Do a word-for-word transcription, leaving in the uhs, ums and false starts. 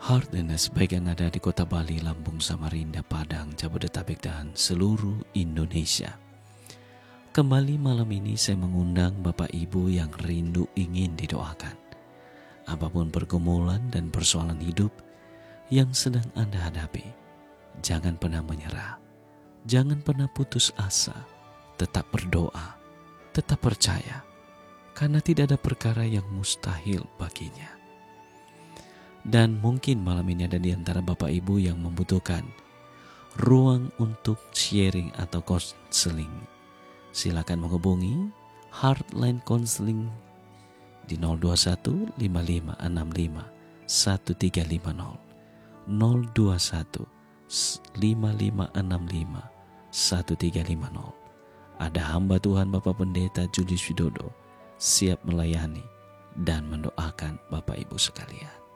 Heart and baik yang ada di kota Bali, Lampung, Samarinda, Padang, Jabodetabek, dan seluruh Indonesia. Kembali malam ini saya mengundang Bapak Ibu yang rindu ingin didoakan. Apapun pergumulan dan persoalan hidup yang sedang Anda hadapi, jangan pernah menyerah. Jangan pernah putus asa. Tetap berdoa, tetap percaya, karena tidak ada perkara yang mustahil baginya. Dan mungkin malam ini ada di antara Bapak Ibu yang membutuhkan ruang untuk sharing atau counseling. Silakan menghubungi Heartline Counseling di nol dua satu lima lima enam lima satu tiga lima nol nol dua satu lima lima enam lima satu tiga lima nol. Ada hamba Tuhan Bapak Pendeta Julius Widodo siap melayani dan mendoakan Bapak Ibu sekalian.